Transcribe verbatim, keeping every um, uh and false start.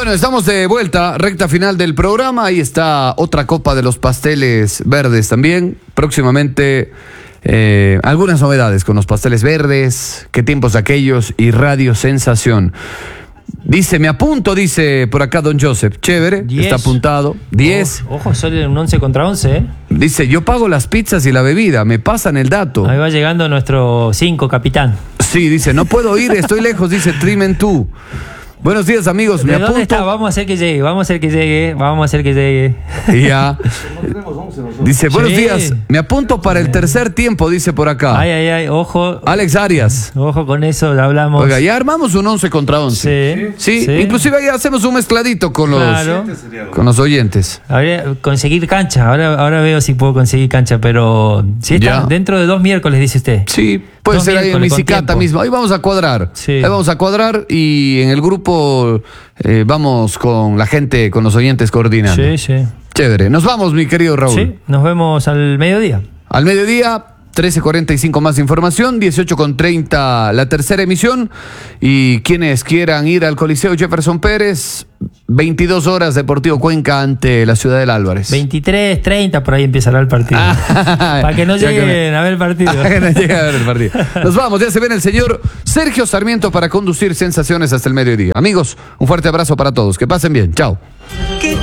Bueno, estamos de vuelta, recta final del programa. Ahí está otra copa de los pasteles verdes también. Próximamente eh, algunas novedades con los pasteles verdes, qué tiempos aquellos y Radio Sensación. Dice, me apunto, dice por acá don Joseph. Chévere, diez. Está apuntado. diez. Ojo, ojo, solo un once contra once, ¿eh? Dice, yo pago las pizzas y la bebida, me pasan el dato. Ahí va llegando nuestro cinco capitán. Sí, dice, no puedo ir, estoy lejos, dice Trimen tú. Buenos días, amigos, me ¿De dónde apunto. está? Vamos a hacer que llegue, vamos a hacer que llegue, vamos a hacer que llegue. Y ya. Dice, buenos Sí. días, me apunto para el tercer tiempo, dice por acá. Ay, ay, ay, ojo. Alex Arias. Ojo con eso, hablamos. Oiga, ya armamos un once contra once. Sí, Sí, sí. inclusive ahí hacemos un mezcladito con los, Claro. con los oyentes. Habría conseguir cancha, ahora, ahora veo si puedo conseguir cancha, pero si está Ya. dentro de dos miércoles, dice usted. Sí, puede Dos ser ahí en miércoles con Misicata tiempo. mismo. Ahí vamos a cuadrar. Sí. Ahí vamos a cuadrar y en el grupo eh, vamos con la gente, con los oyentes coordinando. Sí, sí. Chévere. Nos vamos, mi querido Raúl. Sí, nos vemos al mediodía. Al mediodía, trece cuarenta y cinco más información, dieciocho con treinta la tercera emisión. Y quienes quieran ir al Coliseo Jefferson Pérez, veintidós horas Deportivo Cuenca ante la Ciudad del Álvarez. veintitrés, treinta, por ahí empezará el partido. Para que no Ya que lleguen a ver el partido. Para que no lleguen a ver el partido. Nos vamos, ya se viene el señor Sergio Sarmiento para conducir Sensaciones hasta el mediodía. Amigos, un fuerte abrazo para todos. Que pasen bien. Chao. Que